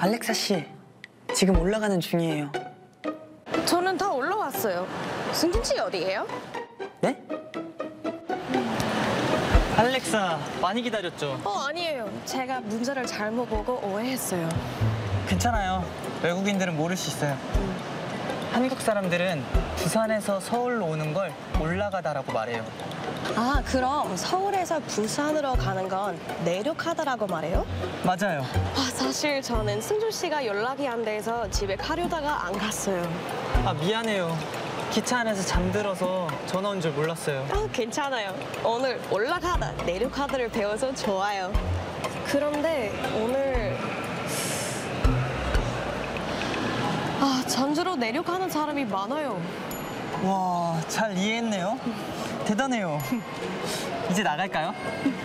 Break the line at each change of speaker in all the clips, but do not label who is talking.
알렉사 씨, 지금 올라가는 중이에요.
저는 다 올라왔어요. 승진 씨 어디예요?
네?
알렉사, 많이 기다렸죠?
아니에요. 제가 문자를 잘못 보고 오해했어요.
괜찮아요. 외국인들은 모를 수 있어요. 한국 사람들은 부산에서 서울로 오는 걸 올라가다라고 말해요.
아, 그럼 서울에서 부산으로 가는 건 내려가다라고 말해요?
맞아요.
사실 저는 승준 씨가 연락이 안 돼서 집에 가려다가 안 갔어요.
아, 미안해요. 기차 안에서 잠들어서 전화 온 줄 몰랐어요.
괜찮아요. 오늘 올라가다, 내려가다를 배워서 좋아요. 그런데 오늘 전주로 내려가는 사람이 많아요.
와, 잘 이해했네요. 대단해요. 이제 나갈까요?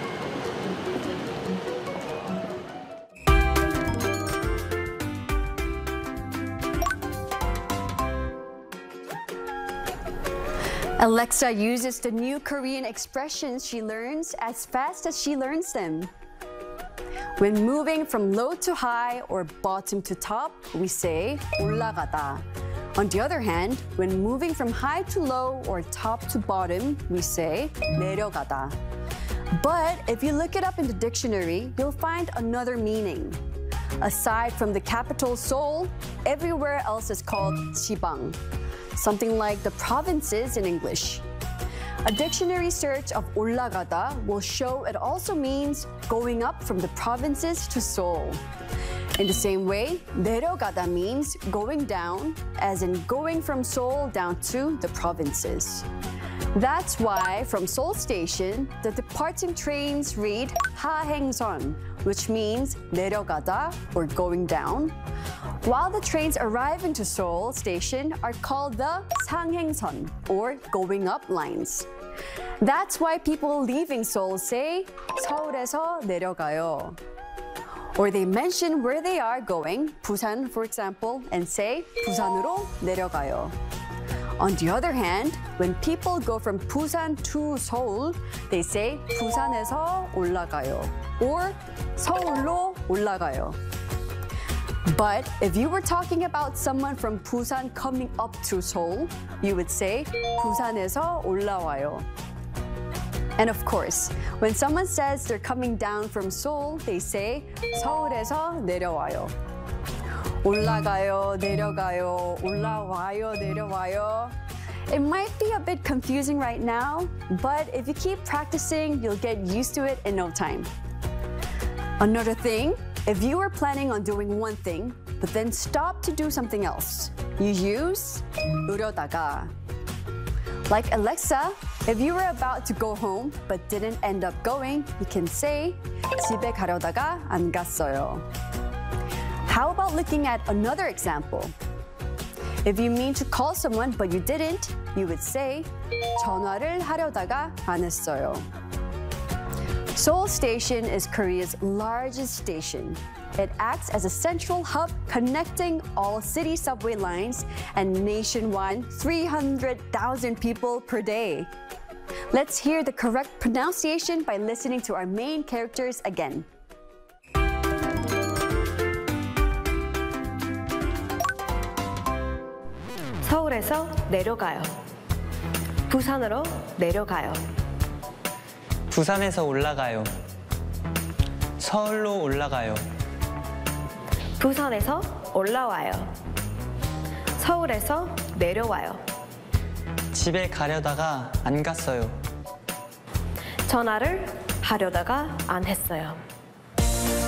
Alexa uses the new Korean expressions she learns as fast as she learns them. When moving from low to high or bottom to top, we say 올라가다. On the other hand, when moving from high to low or top to bottom, we say 내려가다. But if you look it up in the dictionary, you'll find another meaning. Aside from the capital Seoul, everywhere else is called 지방, something like the provinces in English. A dictionary search of 올라가다 will show it also means going up from the provinces to Seoul. In the same way, 내려가다 means going down, as in going from Seoul down to the provinces. That's why from Seoul Station, the departing trains read 하행선, which means 내려가다 or going down, while the trains arriving to Seoul Station are called the 상행선 or going up lines. That's why people leaving Seoul say 서울에서 내려가요. Or they mention where they are going, 부산 for example, and say 부산으로 내려가요. On the other hand, when people go from Busan to Seoul, they say 부산에서 올라가요 or 서울로 올라가요. But if you were talking about someone from Busan coming up to Seoul, you would say 부산에서 올라와요. And of course, when someone says they're coming down from Seoul, they say 서울에서 내려와요. 올라가요, 내려가요, 올라와요, 내려와요. It might be a bit confusing right now, but if you keep practicing, you'll get used to it in no time. Another thing, if you were planning on doing one thing, but then stop to do something else, you use 으려다가. Like Alexa, if you were about to go home but didn't end up going, you can say 집에 가려다가 안 갔어요. How about looking at another example? If you mean to call someone but you didn't, you would say 전화를 하려다가 안 했어요. Seoul Station is Korea's largest station. It acts as a central hub connecting all city subway lines and nationwide 300,000 people per day. Let's hear the correct pronunciation by listening to our main characters again.
서울에서 내려가요. 부산으로 내려가요.
부산에서 올라가요. 서울로 올라가요.
부산에서 올라와요. 서울에서 내려와요.
집에 가려다가 안 갔어요.
전화를 하려다가 안 했어요.